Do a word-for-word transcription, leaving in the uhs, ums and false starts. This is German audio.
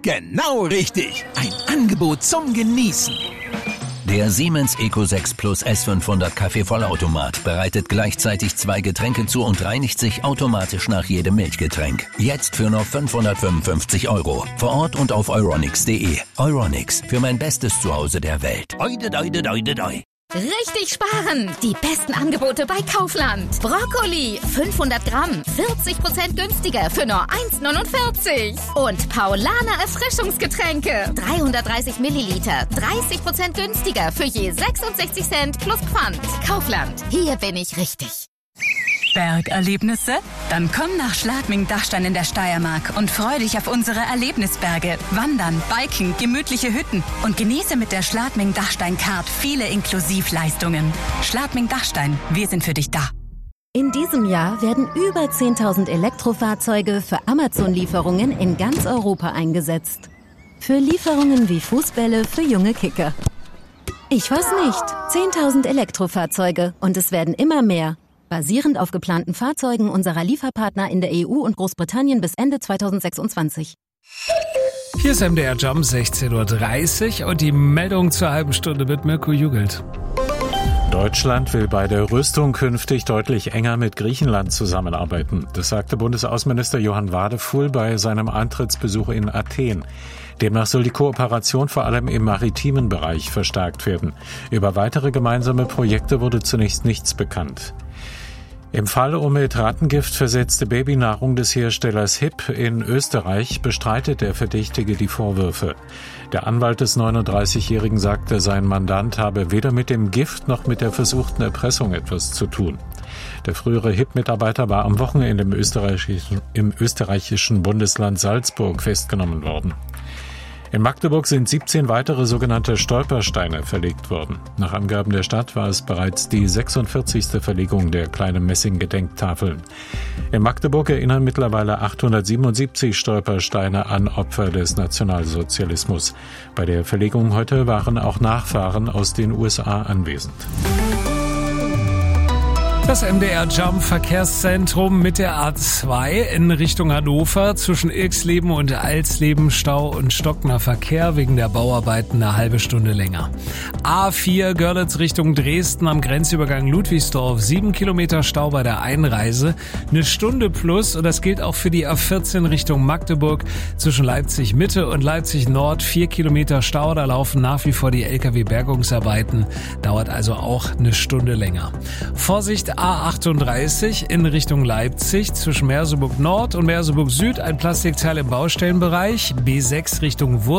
Genau richtig. Ein Angebot zum Genießen. Der Siemens Eco sechs Plus S fünfhundert Kaffee-Vollautomat bereitet gleichzeitig zwei Getränke zu und reinigt sich automatisch nach jedem Milchgetränk. Jetzt für nur fünfhundertfünfundfünfzig Euro. Vor Ort und auf euronics punkt de. Euronics, für mein bestes Zuhause der Welt. Oide, oide, oide, oide. Richtig sparen! Die besten Angebote bei Kaufland. Brokkoli, fünfhundert Gramm, vierzig Prozent günstiger für nur eins neunundvierzig. Und Paulaner Erfrischungsgetränke, dreihundertdreißig Milliliter, dreißig Prozent günstiger für je sechsundsechzig Cent plus Pfand. Kaufland, hier bin ich richtig. Bergerlebnisse? Dann komm nach Schladming-Dachstein in der Steiermark und freu dich auf unsere Erlebnisberge. Wandern, Biken, gemütliche Hütten und genieße mit der Schladming-Dachstein-Card viele Inklusivleistungen. Schladming-Dachstein, wir sind für dich da. In diesem Jahr werden über zehntausend Elektrofahrzeuge für Amazon-Lieferungen in ganz Europa eingesetzt. Für Lieferungen wie Fußbälle für junge Kicker. Ich weiß nicht, zehntausend Elektrofahrzeuge und es werden immer mehr. Basierend auf geplanten Fahrzeugen unserer Lieferpartner in der E U und Großbritannien bis Ende zweitausendsechsundzwanzig. Hier ist M D R Jump sechzehn Uhr dreißig und die Meldung zur halben Stunde mit Mirko Jugelt. Deutschland will bei der Rüstung künftig deutlich enger mit Griechenland zusammenarbeiten. Das sagte Bundesaußenminister Johann Wadefuhl bei seinem Antrittsbesuch in Athen. Demnach soll die Kooperation vor allem im maritimen Bereich verstärkt werden. Über weitere gemeinsame Projekte wurde zunächst nichts bekannt. Im Fall um mit Rattengift versetzte Babynahrung des Herstellers Hip in Österreich bestreitet der Verdächtige die Vorwürfe. Der Anwalt des neununddreißigjährigen sagte, sein Mandant habe weder mit dem Gift noch mit der versuchten Erpressung etwas zu tun. Der frühere Hip-Mitarbeiter war am Wochenende im österreichischen, im österreichischen Bundesland Salzburg festgenommen worden. In Magdeburg sind siebzehn weitere sogenannte Stolpersteine verlegt worden. Nach Angaben der Stadt war es bereits die sechsundvierzigste Verlegung der kleinen Messing-Gedenktafeln. In Magdeburg erinnern mittlerweile achthundertsiebenundsiebzig Stolpersteine an Opfer des Nationalsozialismus. Bei der Verlegung heute waren auch Nachfahren aus den U S A anwesend. Das M D R Jump Verkehrszentrum mit der A zwei in Richtung Hannover zwischen Ilksleben und Alsleben Stau und stockender Verkehr wegen der Bauarbeiten eine halbe Stunde länger. A vier Görlitz Richtung Dresden am Grenzübergang Ludwigsdorf, sieben Kilometer Stau bei der Einreise, eine Stunde plus, und das gilt auch für die A vierzehn Richtung Magdeburg zwischen Leipzig Mitte und Leipzig Nord, vier Kilometer Stau, da laufen nach wie vor die L K W-Bergungsarbeiten, dauert also auch eine Stunde länger. Vorsicht, A achtunddreißig in Richtung Leipzig zwischen Merseburg Nord und Merseburg Süd ein Plastikteil im Baustellenbereich, B sechs Richtung Wurst